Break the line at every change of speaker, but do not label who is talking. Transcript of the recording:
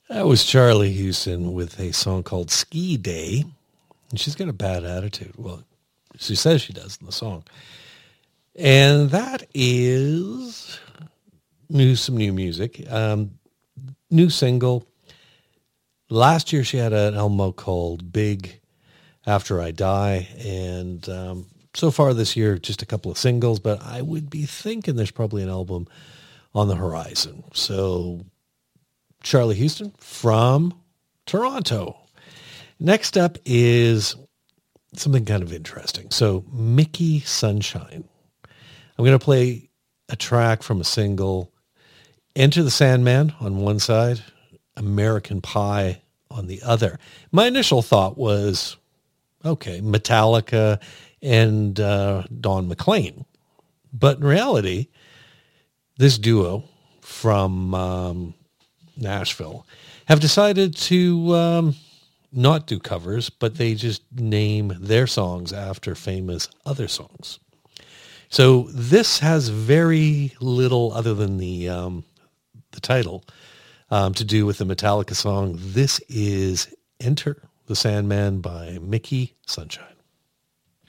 That was Charlie Houston with a song called Ski Day. And she's got a bad attitude. Well, she says she does in the song. And that is some new music. New single. Last year she had an album called Big After I Die. And so far this year, just a couple of singles. But I would be thinking there's probably an album on the horizon. So Charlie Houston from Toronto. Next up is something kind of interesting. So Mickey Sunshine. I'm going to play a track from a single, Enter the Sandman on one side, American Pie on the other. My initial thought was, okay, Metallica and Don McLean. But in reality, this duo from Nashville have decided to not do covers, but they just name their songs after famous other songs. So this has very little other than the title to do with the Metallica song. This is Enter the Sandman by Mickey Sunshine.